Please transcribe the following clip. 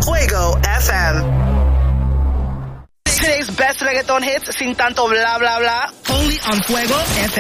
Fuego FM. Today's best reggaeton hits sin tanto bla bla bla. Only on Fuego FM.